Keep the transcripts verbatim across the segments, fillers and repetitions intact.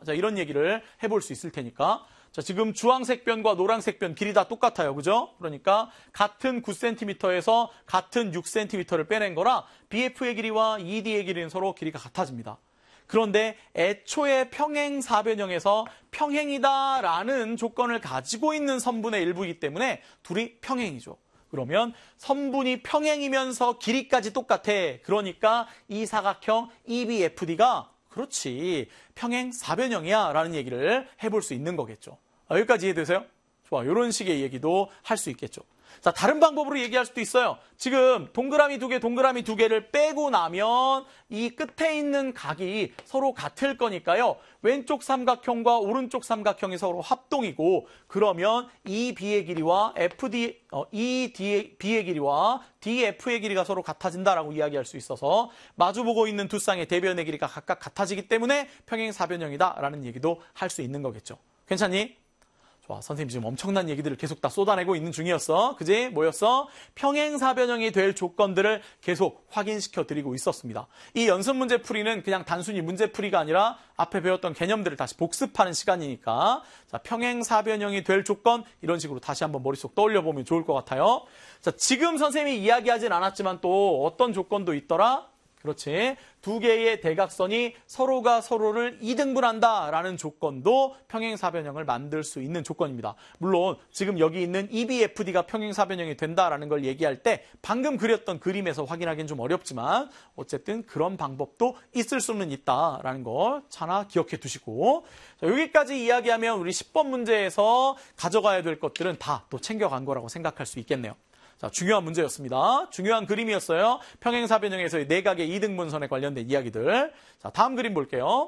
자, 이런 얘기를 해볼 수 있을 테니까. 자, 지금 주황색 변과 노란색 변 길이 다 똑같아요. 그죠? 그러니까 같은 구 센티미터에서 같은 육 센티미터를 빼낸 거라 비에프의 길이와 이디의 길이는 서로 길이가 같아집니다. 그런데 애초에 평행사변형에서 평행이다라는 조건을 가지고 있는 선분의 일부이기 때문에 둘이 평행이죠. 그러면 선분이 평행이면서 길이까지 똑같아. 그러니까 이 사각형 이비에프디가 그렇지 평행사변형이야 라는 얘기를 해볼 수 있는 거겠죠. 아, 여기까지 이해되세요? 좋아, 이런 식의 얘기도 할 수 있겠죠. 자, 다른 방법으로 얘기할 수도 있어요. 지금 동그라미 두 개, 동그라미 두 개를 빼고 나면 이 끝에 있는 각이 서로 같을 거니까요. 왼쪽 삼각형과 오른쪽 삼각형이 서로 합동이고 그러면 이 비의 길이와 에프디, 어, 이 D의, B의 길이와 디에프의 길이가 서로 같아진다라고 이야기할 수 있어서 마주보고 있는 두 쌍의 대변의 길이가 각각 같아지기 때문에 평행사변형이다라는 얘기도 할 수 있는 거겠죠. 괜찮니? 좋아, 선생님 지금 엄청난 얘기들을 계속 다 쏟아내고 있는 중이었어. 그지? 뭐였어? 평행사변형이 될 조건들을 계속 확인시켜 드리고 있었습니다. 이 연습 문제 풀이는 그냥 단순히 문제 풀이가 아니라 앞에 배웠던 개념들을 다시 복습하는 시간이니까 자, 평행사변형이 될 조건 이런 식으로 다시 한번 머릿속 떠올려 보면 좋을 것 같아요. 자, 지금 선생님이 이야기하진 않았지만 또 어떤 조건도 있더라? 그렇지. 두 개의 대각선이 서로가 서로를 이등분한다라는 조건도 평행사변형을 만들 수 있는 조건입니다. 물론 지금 여기 있는 이비에프디가 평행사변형이 된다라는 걸 얘기할 때 방금 그렸던 그림에서 확인하기는 좀 어렵지만 어쨌든 그런 방법도 있을 수는 있다라는 걸 하나 기억해 두시고 자, 여기까지 이야기하면 우리 십 번 문제에서 가져가야 될 것들은 다 또 챙겨간 거라고 생각할 수 있겠네요. 자, 중요한 문제였습니다. 중요한 그림이었어요. 평행사변형에서의 내각의 이등분선에 관련된 이야기들. 자, 다음 그림 볼게요.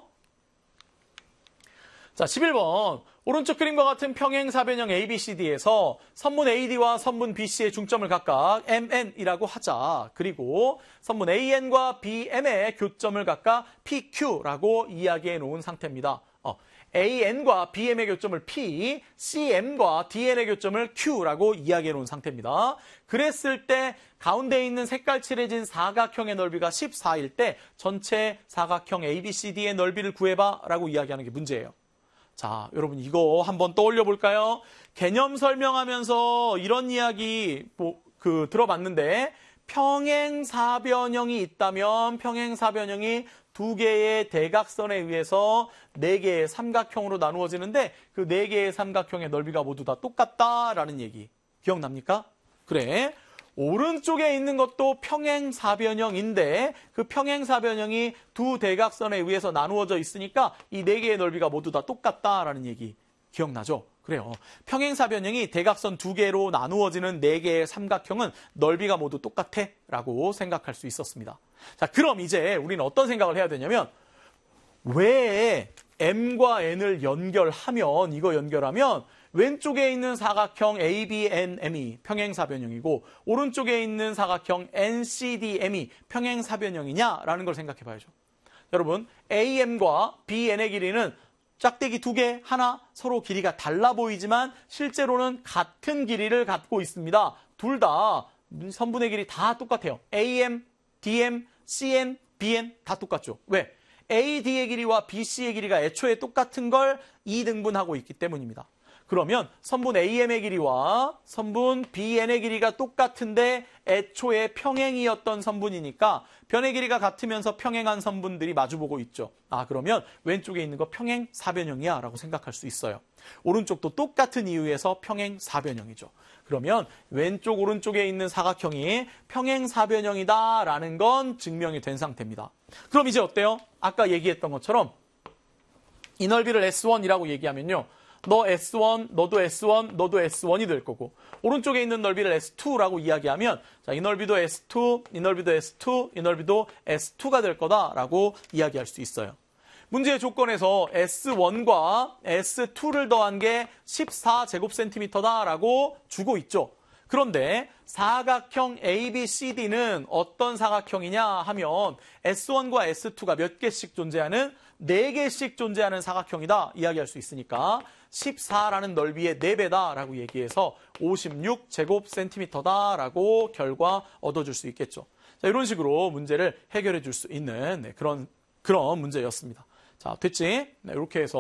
자, 십일 번. 오른쪽 그림과 같은 평행사변형 에이비씨디에서 선분 에이디와 선분 비씨의 중점을 각각 엠엔이라고 하자. 그리고 선분 에이엔과 비엠의 교점을 각각 피큐라고 이야기해 놓은 상태입니다. 어, 에이엔과 비엠의 교점을 P, 씨엠과 디엔의 교점을 Q라고 이야기해 놓은 상태입니다. 그랬을 때 가운데 있는 색깔 칠해진 사각형의 넓이가 십사일 때 전체 사각형 에이비씨디의 넓이를 구해봐 라고 이야기하는 게 문제예요. 자, 여러분 이거 한번 떠올려 볼까요? 개념 설명하면서 이런 이야기 뭐, 그 들어봤는데 평행사변형이 있다면 평행사변형이 두 개의 대각선에 의해서 네 개의 삼각형으로 나누어지는데 그 네 개의 삼각형의 넓이가 모두 다 똑같다라는 얘기. 기억납니까? 그래. 오른쪽에 있는 것도 평행사변형인데 그 평행사변형이 두 대각선에 의해서 나누어져 있으니까 이 네 개의 넓이가 모두 다 똑같다라는 얘기. 기억나죠? 그래요. 평행사변형이 대각선 두 개로 나누어지는 네 개의 삼각형은 넓이가 모두 똑같아 라고 생각할 수 있었습니다. 자, 그럼 이제 우리는 어떤 생각을 해야 되냐면 왜 M과 N을 연결하면 이거 연결하면 왼쪽에 있는 사각형 에이비엔엠이 평행사변형이고 오른쪽에 있는 사각형 엔씨디엠이 평행사변형이냐라는 걸 생각해 봐야죠. 여러분 에이엠과 비엔의 길이는 짝대기 두 개, 하나 서로 길이가 달라 보이지만 실제로는 같은 길이를 갖고 있습니다. 둘 다 선분의 길이 다 똑같아요. 에이엠, 디엠, 씨엔, 비엔 다 똑같죠. 왜? 에이디의 길이와 비씨의 길이가 애초에 똑같은 걸 이등분하고 있기 때문입니다. 그러면 선분 에이엠의 길이와 선분 비엔의 길이가 똑같은데 애초에 평행이었던 선분이니까 변의 길이가 같으면서 평행한 선분들이 마주보고 있죠. 아, 그러면 왼쪽에 있는 거 평행사변형이야 라고 생각할 수 있어요. 오른쪽도 똑같은 이유에서 평행사변형이죠. 그러면 왼쪽 오른쪽에 있는 사각형이 평행사변형이다 라는 건 증명이 된 상태입니다. 그럼 이제 어때요? 아까 얘기했던 것처럼 이 넓이를 에스원이라고 얘기하면요. 너 에스원, 너도 에스원, 너도 에스원이 될 거고 오른쪽에 있는 넓이를 에스투라고 이야기하면 자, 이 넓이도 에스투, 이 넓이도 에스투, 이 넓이도 에스투가 될 거다라고 이야기할 수 있어요. 문제의 조건에서 에스원과 에스투를 더한 게 십사 제곱센티미터다라고 주고 있죠. 그런데 사각형 에이비씨디는 어떤 사각형이냐 하면 에스원과 에스투가 몇 개씩 존재하는 네 개씩 존재하는 사각형이다 이야기할 수 있으니까 십사라는 넓이의 네 배다라고 얘기해서 오십육 제곱센티미터다라고 결과 얻어줄 수 있겠죠. 자, 이런 식으로 문제를 해결해 줄 수 있는 네, 그런, 그런 문제였습니다. 자, 됐지? 네, 이렇게 해서